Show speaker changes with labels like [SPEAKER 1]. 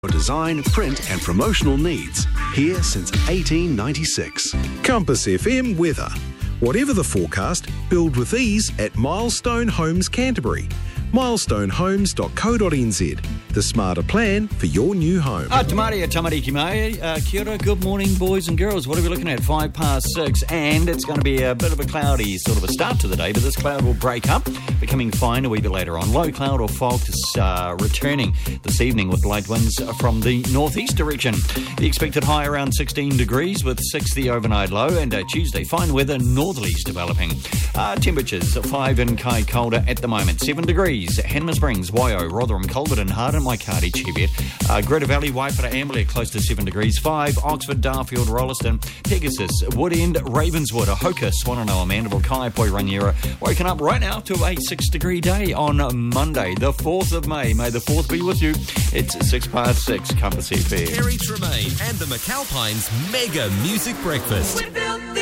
[SPEAKER 1] For design, print and promotional needs. Here since 1896.
[SPEAKER 2] Compass FM weather. Whatever the forecast, build with ease at Milestone Homes Canterbury. milestonehomes.co.nz. The smarter plan for your new home.
[SPEAKER 3] Tamariki mai. Kia ora, good morning, boys and girls. What are we looking at? 6:05, and it's going to be a bit of a cloudy sort of a start to the day, but this cloud will break up, becoming fine a wee bit later on. Low cloud or fog returning this evening with light winds from the northeast direction. The expected high around 16 degrees with 6 the overnight low, and Tuesday fine weather, northerlies developing. Temperatures 5 in Kaikoura at the moment, 7 degrees. Hanma Springs, Waio, Rotherham, Culverden, Hardin, Waikari, Cheviot, Greater Valley, Waipara, Amberley, close to 7 degrees, 5, Oxford, Darfield, Rolliston, Pegasus, Woodend, Ravenswood, Ahoka, Swannanoa, Mandeville, Kaiapoi, Raniera, waking up right now to a 6-degree day on Monday, the 4th of May. May the 4th be with you. It's 6:06, Compass FM.
[SPEAKER 4] Kerry Tremaine and the McAlpines Mega Music Breakfast.